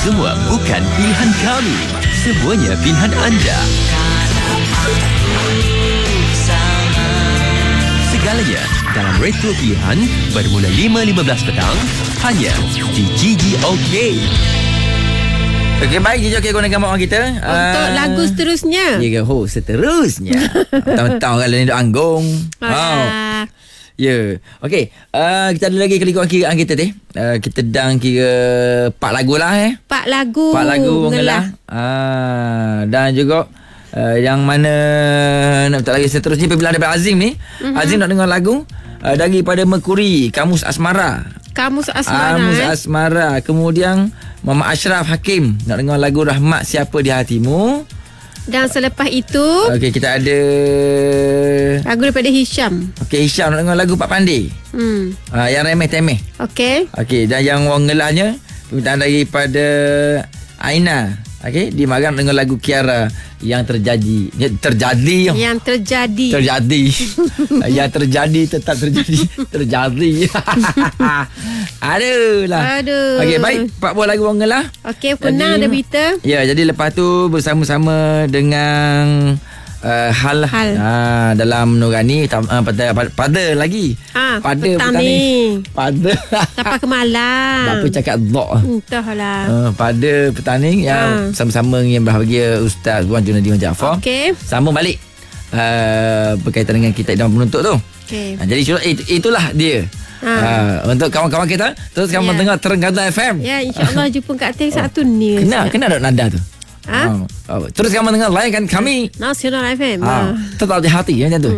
semua bukan pilihan kami. Semuanya pilihan anda. Segalanya dalam Retro Pilihan bermula 5.15 petang hanya di GGOK. Okey, baik. GGOK gunakan mak kita untuk lagu seterusnya. Ya ke? Seterusnya. Tahu-tahu kalau ni duk anggung. Ya. Okey, kita ada lagi kelikuan-kiraan kita ni. Kita dah kira 4 lagu lah 4 lagu. 4 lagu mengelah. Dan juga yang mana nak minta lagi seterusnya apabila daripada Azim ni. Azim nak dengar lagu daripada Mercury, Kamus Asmara. Kamus Asmara. Kemudian Muhammad Ashraf Hakim nak dengar lagu Rahmat Siapa di Hatimu. Dan selepas itu kita ada lagu daripada Hisham. Hisham nak dengar lagu Pak Pandey. Yang remeh-temeh. Okey, dan yang orang ngelahnya permintaan daripada Aina. Dia magang dengan lagu Kiara Yang terjadi. Yang terjadi tetap terjadi. Terjadi. Aduh. Okey, baik. 4 buah lagu orang ngelah. Okey, pernah ada berita. Ya, jadi lepas tu bersama-sama dengan hal dalam Nurani pada lagi pada petani pada sampai ke malam. Bapa cakap dok entahlah. Pada petani yang sama-sama yang berbahagia Ustaz Wan Junadi Jaafar. Sambung balik berkaitan dengan kita dalam penuntut tu. Jadi itulah dia. Untuk kawan-kawan kita terus kamu mendengar Terengganu FM. Ya, insya-Allah jumpa kat Teng satu ni. Kena ada nada tu. Terus kamu dengar layankan kami Nasional FM. Tetap di hati macam tu.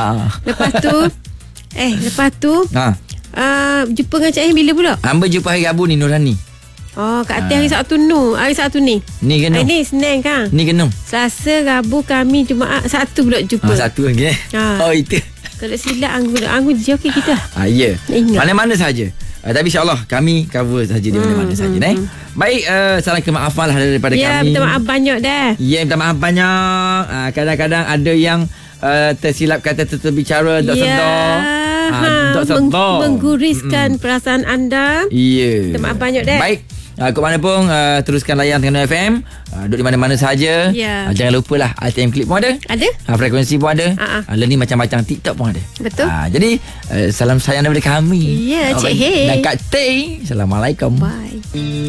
Lepas tu jumpa dengan Cik bila pula? Hamba jumpa hari Rabu ni Nurani. Kat hari Sabtu ni. Ni kena. Ni Senin kan? Ni kena. Selasa, Rabu, kami, Jumaat, Sabtu pula jumpa. Satu lagi itu. Kalau silap anggun joki kita. Ya. Mana-mana saja. Tapi insyaAllah kami cover saja di mana-mana saja. Baik, salam kemaafan lah daripada kami. Ya, minta maaf banyak dah. Ya, minta maaf banyak. Kadang-kadang ada yang tersilap kata terbicara dok sedar. Mengguriskan perasaan anda. Ya. Minta maaf banyak dah. Baik. Ke mana pun teruskan layan Terengganu FM. Duduk di mana-mana saja. Jangan lupalah ATM Clip pun ada. Frekuensi pun ada. Learning macam-macam, TikTok pun ada. Betul. Jadi salam sayang daripada kami. Ya, Cik Hei dan Kak Tay. Assalamualaikum. Bye.